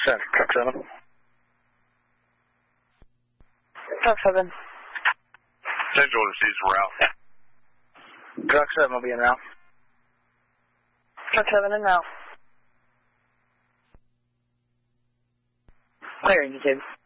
Center, truck 7. Truck 7. Central receives route. Truck 7 will be en route. Truck 7 en route. Clearing, you two.